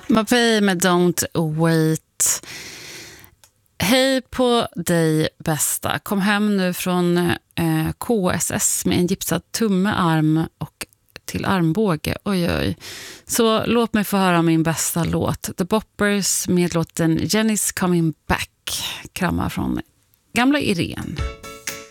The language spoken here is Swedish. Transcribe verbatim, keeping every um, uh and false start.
Mapei med Don't Wait. Hej på dig bästa. Kom hem nu från eh, K S S med en gipsad tumme, arm och till armbåge. Oj, oj. Så låt mig få höra min bästa låt. The Boppers med låten Jenny's Coming Back. Kramar från gamla Irene.